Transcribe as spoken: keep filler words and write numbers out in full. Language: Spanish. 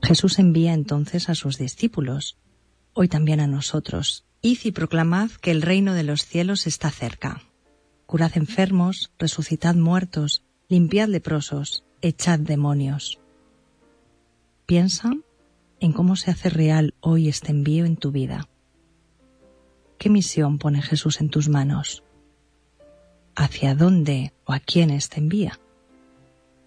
Jesús envía entonces a sus discípulos, hoy también a nosotros: id y proclamad que el reino de los cielos está cerca. Curad enfermos, resucitad muertos, limpiad leprosos, echad demonios. Piensa en cómo se hace real hoy este envío en tu vida. ¿Qué misión pone Jesús en tus manos? ¿Hacia dónde o a quiénes te envía?